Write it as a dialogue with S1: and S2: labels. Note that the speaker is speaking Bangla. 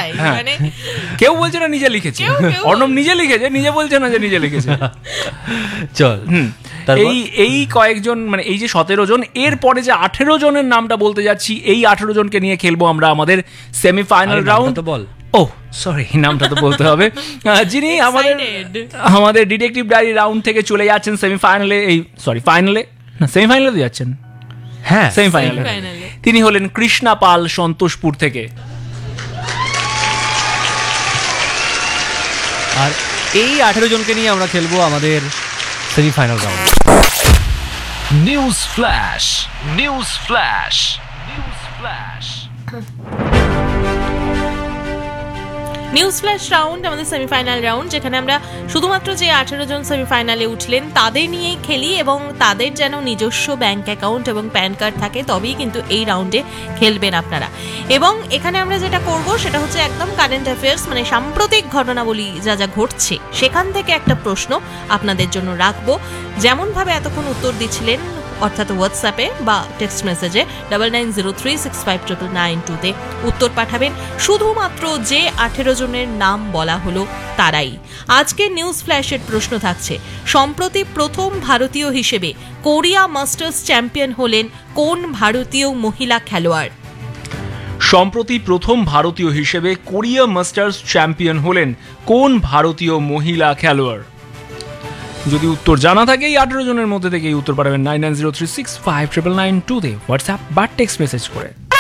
S1: সেটাই, মানে
S2: কেউ বলছে না নিজে লিখেছে, অর্ণব নিজে লিখেছে, নিজে বলছে না যে নিজে লিখেছে।
S3: চল
S2: এই কয়েকজন, মানে এই যে 17 জন, এরপরে যে 18 জনের নামটা বলতে যাচ্ছি, এই 18 জনকে নিয়ে খেলবো আমরা আমাদের সেমিফাইনাল রাউন্ড।
S3: বল।
S2: ও সরি, নামটা তো বলতে হবে। যিনি আমাদের ডিটেকটিভ ডায়েরি রাউন্ড থেকে চলে যাচ্ছেন সেমিফাইনালে, ফাইনালে না, সেমিফাইনালে যাচ্ছেন,
S3: হ্যাঁ
S2: সেমিফাইনালে। তিনি হলেন কৃষ্ণা পাল, সন্তোষপুর থেকে।
S3: আর এই 18 জনকে নিয়ে আমরা খেলবো আমাদের semifinal round.
S4: News flash, news flash, news flash.
S1: News flash round আমাদের সেমিফাইনাল রাউন্ড, যেখানে আমরা শুধুমাত্র যে 18 জন সেমিফাইনালে উঠলেন তাদের নিয়েই খেলি, এবং তাদের যেন নিজস্ব ব্যাংক অ্যাকাউন্ট এবং প্যান কার্ড থাকে, তবেই কিন্তু এই রাউন্ডে খেলবেন আপনারা। এবং এখানে আমরা যেটা করব সেটা হচ্ছে একদম কারেন্ট অ্যাফেয়ার্স, মানে সাম্প্রতিক ঘটনাবলী যা যা ঘটছে সেখান থেকে একটা প্রশ্ন আপনাদের জন্য রাখবো। যেমনভাবে এতক্ষণ উত্তর দিচ্ছিলেন, অর্থাৎ হোয়াটসঅ্যাপে বা টেক্সট মেসেজে 9903659992-তে উত্তর পাঠাবেন। শুধুমাত্র যে 18 জনের নাম বলা হলো তারাই। আজকের নিউজ ফ্ল্যাশের প্রশ্ন থাকছে, সম্প্রতি প্রথম ভারতীয় হিসেবে কোরিয়া মাস্টার্স চ্যাম্পিয়ন হলেন কোন ভারতীয় মহিলা খেলোয়াড়?
S2: সম্প্রতি প্রথম ভারতীয় হিসেবে কোরিয়া মাস্টার্স চ্যাম্পিয়ন হলেন কোন ভারতীয় মহিলা খেলোয়াড়? যদি উত্তর জানা থাকে এই 18 জনের মধ্যে থেকে উত্তর পাঠাবেন 9903659992-তে হোয়াটসঅ্যাপ বা টেক্সট মেসেজ করে।